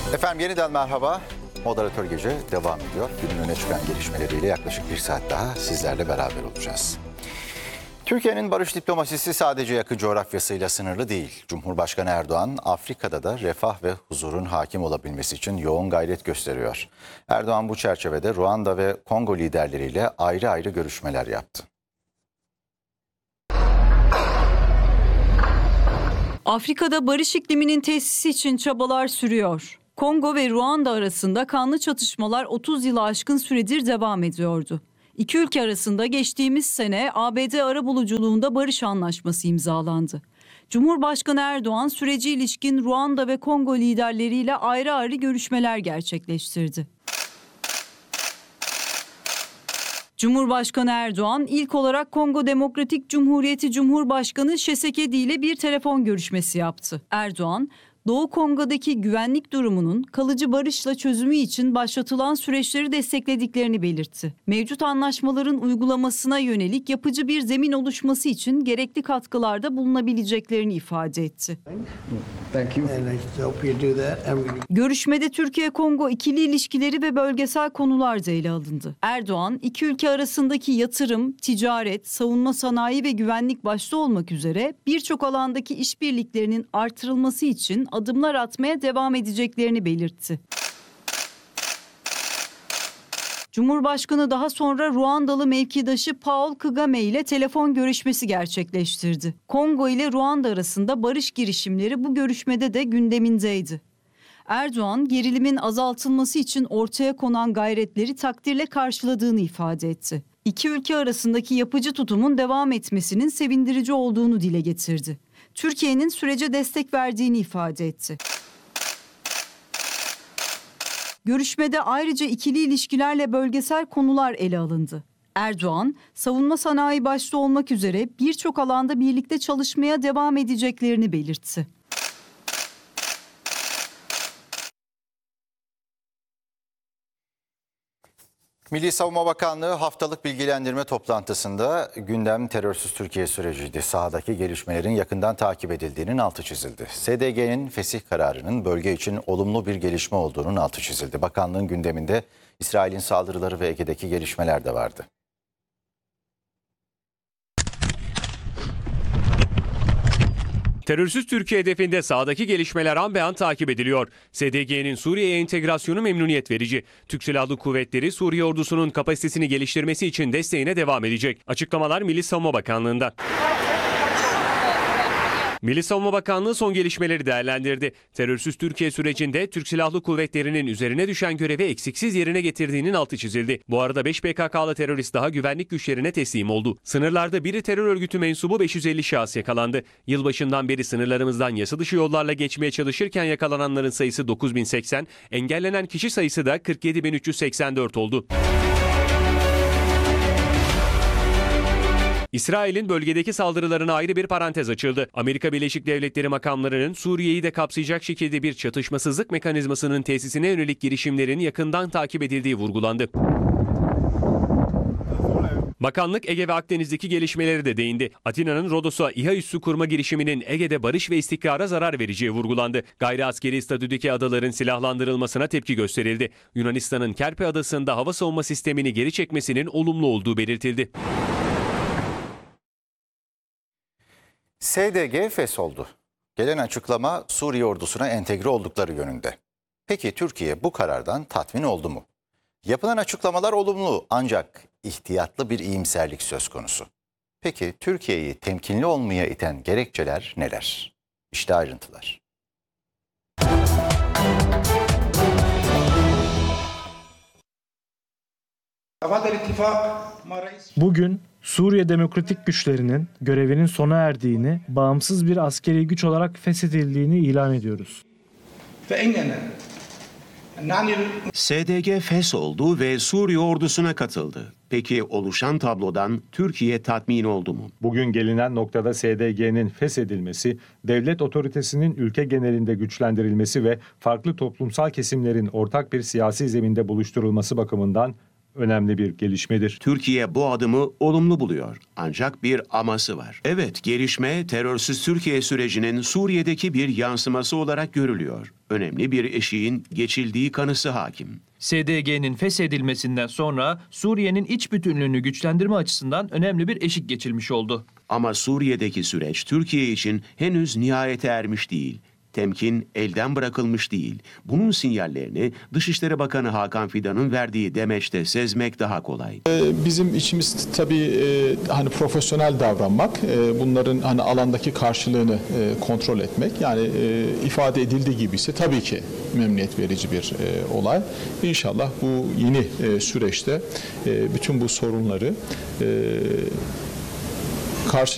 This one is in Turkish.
Efendim yeniden merhaba. Moderatör Gece devam ediyor. Günün öne çıkan gelişmeleriyle yaklaşık bir saat daha sizlerle beraber olacağız. Türkiye'nin barış diplomasisi sadece yakın coğrafyasıyla sınırlı değil. Cumhurbaşkanı Erdoğan, Afrika'da da refah ve huzurun hakim olabilmesi için yoğun gayret gösteriyor. Erdoğan bu çerçevede Ruanda ve Kongo liderleriyle ayrı ayrı görüşmeler yaptı. Afrika'da barış ikliminin tesisi için çabalar sürüyor. Kongo ve Ruanda arasında kanlı çatışmalar 30 yılı aşkın süredir devam ediyordu. İki ülke arasında geçtiğimiz sene ABD arabuluculuğunda barış anlaşması imzalandı. Cumhurbaşkanı Erdoğan sürece ilişkin Ruanda ve Kongo liderleriyle ayrı ayrı görüşmeler gerçekleştirdi. Cumhurbaşkanı Erdoğan ilk olarak Kongo Demokratik Cumhuriyeti Cumhurbaşkanı Şesekedi ile bir telefon görüşmesi yaptı. Erdoğan, Doğu Kongo'daki güvenlik durumunun kalıcı barışla çözümü için başlatılan süreçleri desteklediklerini belirtti. Mevcut anlaşmaların uygulamasına yönelik yapıcı bir zemin oluşması için gerekli katkılarda bulunabileceklerini ifade etti. Görüşmede Türkiye-Kongo ikili ilişkileri ve bölgesel konular da ele alındı. Erdoğan, iki ülke arasındaki yatırım, ticaret, savunma sanayi ve güvenlik başta olmak üzere birçok alandaki işbirliklerinin artırılması için adımlar atmaya devam edeceklerini belirtti. Cumhurbaşkanı daha sonra Ruandalı mevkidaşı Paul Kagame ile telefon görüşmesi gerçekleştirdi. Kongo ile Ruanda arasında barış girişimleri bu görüşmede de gündemindeydi. Erdoğan, gerilimin azaltılması için ortaya konan gayretleri takdirle karşıladığını ifade etti. İki ülke arasındaki yapıcı tutumun devam etmesinin sevindirici olduğunu dile getirdi. Türkiye'nin sürece destek verdiğini ifade etti. Görüşmede ayrıca ikili ilişkilerle bölgesel konular ele alındı. Erdoğan, savunma sanayi başta olmak üzere birçok alanda birlikte çalışmaya devam edeceklerini belirtti. Milli Savunma Bakanlığı haftalık bilgilendirme toplantısında gündem terörsüz Türkiye süreciydi. Sahadaki gelişmelerin yakından takip edildiğinin altı çizildi. SDG'nin fesih kararının bölge için olumlu bir gelişme olduğunun altı çizildi. Bakanlığın gündeminde İsrail'in saldırıları ve Ege'deki gelişmeler de vardı. Terörsüz Türkiye hedefinde sahadaki gelişmeler an be an takip ediliyor. SDG'nin Suriye'ye entegrasyonu memnuniyet verici. Türk Silahlı Kuvvetleri Suriye ordusunun kapasitesini geliştirmesi için desteğine devam edecek. Açıklamalar Milli Savunma Bakanlığı'ndan. Milli Savunma Bakanlığı son gelişmeleri değerlendirdi. Terörsüz Türkiye sürecinde Türk Silahlı Kuvvetleri'nin üzerine düşen görevi eksiksiz yerine getirdiğinin altı çizildi. Bu arada 5 PKK'lı terörist daha güvenlik güçlerine teslim oldu. Sınırlarda biri terör örgütü mensubu 550 şahıs yakalandı. Yılbaşından beri sınırlarımızdan yasa dışı yollarla geçmeye çalışırken yakalananların sayısı 9080, engellenen kişi sayısı da 47384 oldu. İsrail'in bölgedeki saldırılarına ayrı bir parantez açıldı. Amerika Birleşik Devletleri makamlarının Suriye'yi de kapsayacak şekilde bir çatışmasızlık mekanizmasının tesisine yönelik girişimlerin yakından takip edildiği vurgulandı. Bakanlık Ege ve Akdeniz'deki gelişmeleri de değindi. Atina'nın Rodos'a İHA üssü kurma girişiminin Ege'de barış ve istikrara zarar vereceği vurgulandı. Gayri askeri statüdeki adaların silahlandırılmasına tepki gösterildi. Yunanistan'ın Kerpe Adası'nda hava savunma sistemini geri çekmesinin olumlu olduğu belirtildi. SDG fesholdu. Gelen açıklama Suriye ordusuna entegre oldukları yönünde. Peki Türkiye bu karardan tatmin oldu mu? Yapılan açıklamalar olumlu ancak ihtiyatlı bir iyimserlik söz konusu. Peki Türkiye'yi temkinli olmaya iten gerekçeler neler? İşte ayrıntılar. Bugün Suriye Demokratik Güçlerinin görevinin sona erdiğini, bağımsız bir askeri güç olarak feshedildiğini ilan ediyoruz. SDG fesholdu ve Suriye ordusuna katıldı. Peki oluşan tablodan Türkiye tatmin oldu mu? Bugün gelinen noktada SDG'nin feshedilmesi, devlet otoritesinin ülke genelinde güçlendirilmesi ve farklı toplumsal kesimlerin ortak bir siyasi zeminde buluşturulması bakımından önemli bir gelişmedir. Türkiye bu adımı olumlu buluyor. Ancak bir aması var. Evet, gelişme terörsüz Türkiye sürecinin Suriye'deki bir yansıması olarak görülüyor. Önemli bir eşiğin geçildiği kanısı hakim. SDG'nin feshedilmesinden sonra Suriye'nin iç bütünlüğünü güçlendirme açısından önemli bir eşik geçilmiş oldu. Ama Suriye'deki süreç Türkiye için henüz nihayete ermiş değil. Temkin elden bırakılmış değil. Bunun sinyallerini Dışişleri Bakanı Hakan Fidan'ın verdiği demeçte sezmek daha kolay. Bizim içimiz tabii hani profesyonel davranmak, bunların hani alandaki karşılığını kontrol etmek. Yani ifade edildiği gibi ise tabii ki memnuniyet verici bir olay. İnşallah bu yeni süreçte bütün bu sorunları karşı